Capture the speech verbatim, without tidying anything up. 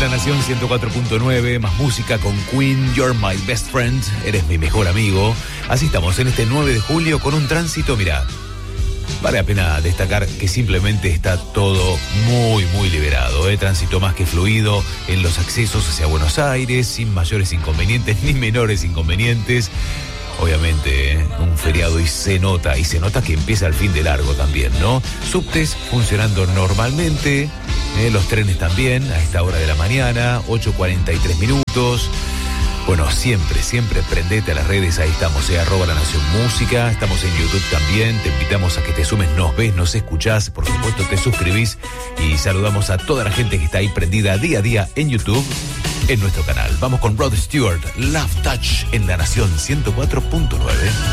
Nación ciento cuatro punto nueve, más música con Queen, You're My Best Friend, eres mi mejor amigo. Así estamos en este nueve de julio con un tránsito, mirá, vale la pena destacar que simplemente está todo muy, muy liberado, ¿eh? Tránsito más que fluido en los accesos hacia Buenos Aires, sin mayores inconvenientes ni menores inconvenientes. Obviamente, ¿eh? Un feriado y se nota, y se nota que empieza el fin de largo también, ¿no? Subtes funcionando normalmente, ¿eh? Los trenes también a esta hora de la mañana, ocho cuarenta y tres minutos. Bueno, siempre, siempre prendete a las redes, ahí estamos, eh, arroba La Nación Música, estamos en YouTube también, te invitamos a que te sumes, nos ves, nos escuchás, por supuesto te suscribís y saludamos a toda la gente que está ahí prendida día a día en YouTube, en nuestro canal. Vamos con Rod Stewart, Love Touch en La Nación ciento cuatro punto nueve.